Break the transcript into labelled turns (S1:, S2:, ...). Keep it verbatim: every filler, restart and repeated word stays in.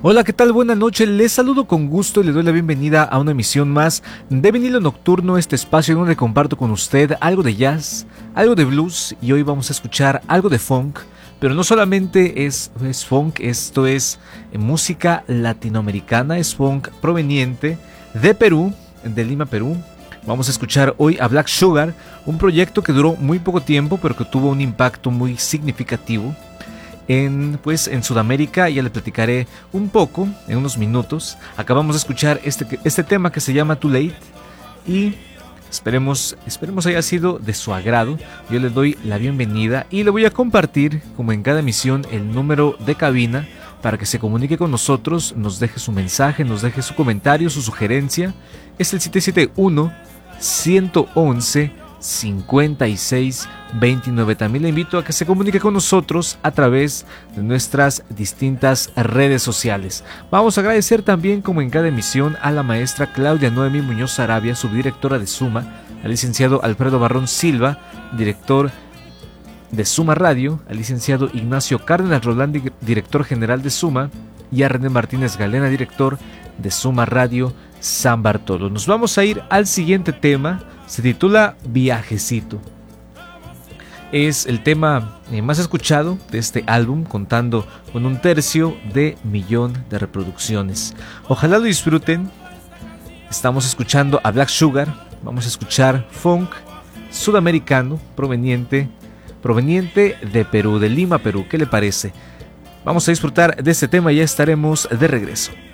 S1: Hola, ¿qué tal? Buenas noches, les saludo con gusto y le doy la bienvenida a una emisión más de Vinilo Nocturno, este espacio donde comparto con usted algo de jazz, algo de blues y hoy vamos a escuchar algo de funk, pero no solamente es, es funk, esto es música latinoamericana, es funk proveniente de Perú, de Lima, Perú. Vamos a escuchar hoy a Black Sugar, un proyecto que duró muy poco tiempo pero que tuvo un impacto muy significativo En, pues, en Sudamérica. Ya le platicaré un poco en unos minutos. Acabamos de escuchar este, este tema que se llama Too Late y esperemos, esperemos haya sido de su agrado. Yo le doy la bienvenida y le voy a compartir, como en cada emisión, el número de cabina para que se comunique con nosotros, nos deje su mensaje, nos deje su comentario, su sugerencia. Es el siete siete uno, uno uno uno, cincuenta y seis veintinueve. También le invito a que se comunique con nosotros a través de nuestras distintas redes sociales. Vamos a agradecer también, como en cada emisión, a la maestra Claudia Noemi Muñoz Arabia, subdirectora de Suma, al licenciado Alfredo Barrón Silva, director de Suma Radio, al licenciado Ignacio Cárdenas Rolandi, director general de Suma, y a René Martínez Galena, director de Suma Radio San Bartolo. Nos vamos a ir al siguiente tema. Se titula Viajecito. Es el tema más escuchado de este álbum, contando con un tercio de millón de reproducciones. Ojalá lo disfruten. Estamos escuchando a Black Sugar. Vamos a escuchar funk sudamericano proveniente, proveniente de Perú, de Lima, Perú. ¿Qué le parece? Vamos a disfrutar de este tema y ya estaremos de regreso.